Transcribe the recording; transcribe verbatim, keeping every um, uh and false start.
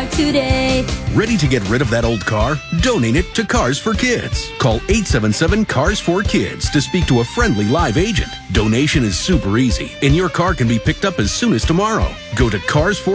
car today. Ready to get rid of that old car? Donate it to Cars for Kids. Call eight seven seven, C A R S four Kids to speak to a friendly live agent. Donation is super easy, and your car can be picked up as soon as tomorrow. Go to cars for